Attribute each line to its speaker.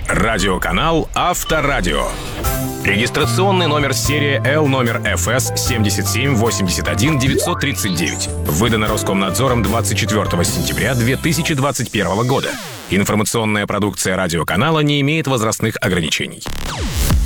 Speaker 1: Радиоканал Авторадио. Регистрационный номер серии L номер ФС 7781-939. Выдано Роскомнадзором 24 сентября 2021 года. Информационная продукция радиоканала не имеет возрастных ограничений.